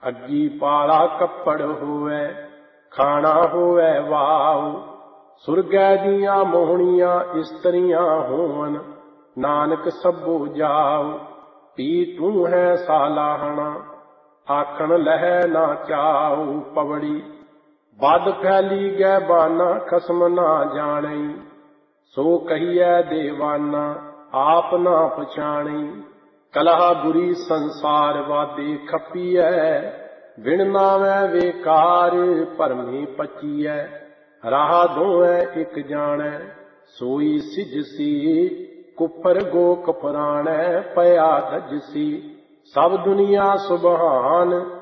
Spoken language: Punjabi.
ਅੱਗੀ ਪਾਲਾ ਕੱਪੜ ਹੋਵੇ, ਖਾਣਾ ਹੋਵੇ ਵਾਉ। ਸੁਰਗੈ ਦੀਆਂ ਮੋਹਣੀਆਂ ਇਸਤਰੀਆਂ ਹੋਵਨ, ਨਾਨਕ ਸਭੋ ਜਾਉ। ਪੀ ਤੂੰ ਹੈ ਸਾਲਾਹਣਾ, ਆਖਣ ਲਹੈ ਨਾ ਚਾਉ। ਪਵੜੀ ਬਦ ਫੈਲੀ ਗੈ ਬਾਨਾ, ਖਸਮ ਨਾ ਜਾਣਈ। ਸੋ ਕਹੀਐ ਦੇਵਾਨਾ, ਆਪ ਨਾ ਪਛਾਣੀ। ਕਲਹਾ ਬੁਰੀ ਸੰਸਾਰ ਵਾਦੇ ਖਪੀਐ, ਬਿਨ ਨਾਵੈ ਵੇਕਾਰ ਭਰਮੀ ਪਚੀਐ। ਰਾਹ ਦੋਇ ਇਕ ਜਾਣੈ, ਸੋਈ ਸਿਜਸੀ। ਕੁਫਰ ਗੋਕ ਪੁਰਾਣੈ, ਪਿਆ ਧਜਸੀ। ਸਭ ਦੁਨੀਆ ਸੁਬਹਾਨ,